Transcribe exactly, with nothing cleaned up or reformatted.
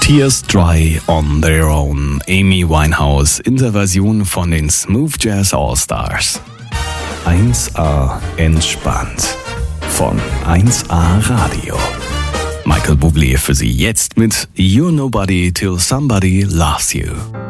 Tears Dry on Their Own, Amy Winehouse in der Version von den Smooth Jazz All-Stars. eins A entspannt von eins A Radio. Michael Bublé für Sie jetzt mit You're Nobody Till Somebody Loves You.